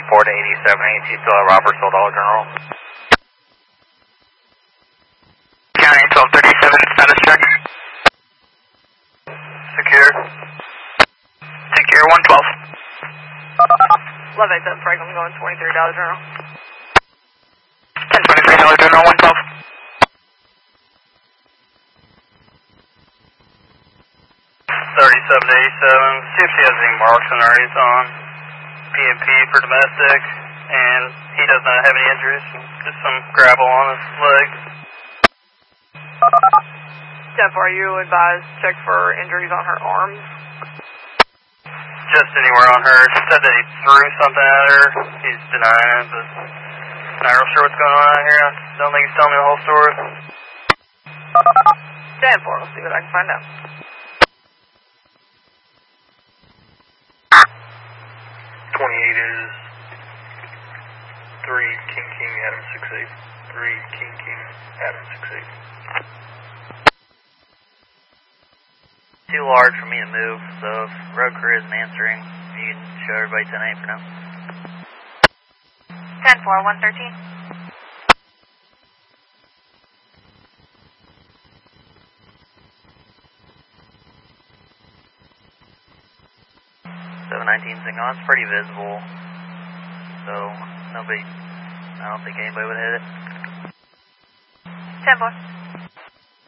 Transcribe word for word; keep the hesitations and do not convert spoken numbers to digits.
four to eighty-seven, A T still at Robertsville Dollar General. County twelve thirty-seven, status check. Secure. Secure, one twelve. eleven eighty-seven, Franklin, going twenty-three Dollar General. ten twenty-three Dollar General, one twelve. thirty-seven eighty-seven, see if she has any marks on her. He's on P and P for domestic, and he does not have any injuries, just some gravel on his leg. ten four, you advised check for injuries on her arms? Just anywhere on her. She said that he threw something at her. He's denying it, but not real sure what's going on out here. I don't think he's telling me the whole story. ten four, we'll see what I can find out. twenty-eight is three King King Adam six eight. three King King Adam six eight. Too large for me to move, so if road crew isn't answering, you can show everybody ten eight for now. ten four, one thirteen. seven nineteen thing on, it's pretty visible, so nobody, I don't think anybody would hit it. ten four.